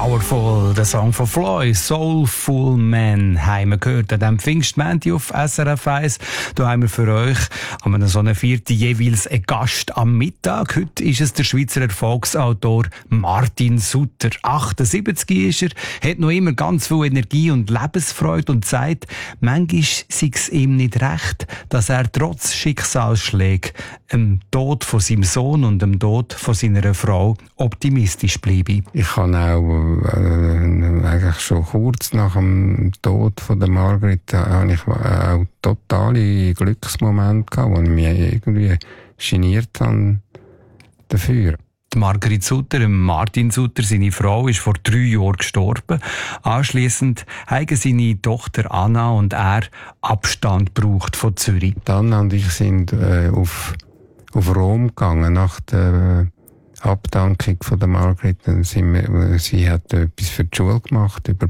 Powerful, der Song von Floyd, Soulful Man, haben wir gehört an diesem Pfingstmänti auf SRF 1. Da haben wir für euch an so einer Vierten jeweils einen Gast am Mittag. Heute ist es der Schweizer Erfolgsautor Martin Sutter. 78 ist er, hat noch immer ganz viel Energie und Lebensfreude und sagt, manchmal sei es ihm nicht recht, dass er trotz Schicksalsschlägen dem Tod von seinem Sohn und dem Tod von seiner Frau optimistisch bleibe. Ich kann auch eigentlich schon kurz nach dem Tod von der Margrit habe ich auch totale Glücksmomente gehabt, wo ich mich irgendwie geniert habe dafür. Die Margrit Sutter, Martin Sutter, seine Frau, ist vor 3 Jahren gestorben. Anschliessend haben seine Tochter Anna und er Abstand gebraucht von Zürich. Anna und ich sind auf Rom gegangen nach der Abdankung von der Margrit. Sie hat etwas für die Schule gemacht über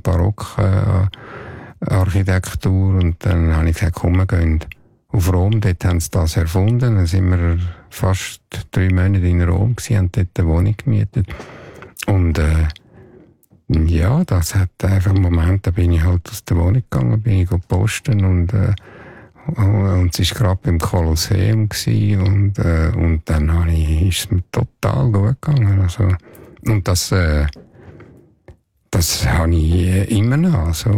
Barockarchitektur und dann habe ich gesagt, komm, wir gehen auf Rom. Dort haben sie das erfunden. Dann sind wir fast 3 Monate in Rom gewesen, haben dort eine Wohnung gemietet. Und ja, das hat einfach einen Moment, da bin ich halt aus der Wohnung gegangen, bin ich posten und es war gerade beim Kolosseum und dann ist es mir total gut gegangen. Also, und das habe ich immer noch. Also,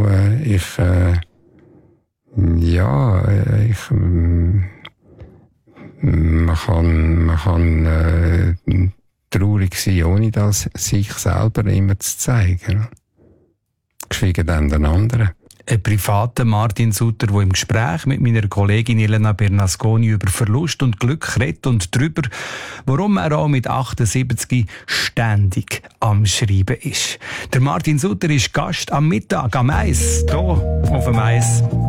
man kann traurig sein, ohne das sich selber immer zu zeigen. Geschwiegen dann den anderen. Ein privater Martin Sutter, der im Gespräch mit meiner Kollegin Elena Bernasconi über Verlust und Glück redet und darüber, warum er auch mit 78 ständig am Schreiben ist. Der Martin Sutter ist Gast am Mittag am Eis, hier auf dem Eis.